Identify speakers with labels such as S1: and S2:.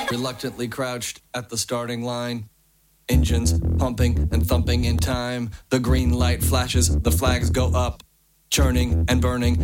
S1: Reluctantly crouched at the starting line. Engines pumping and thumping in time. The green light flashes, the flags go up. Churning and burning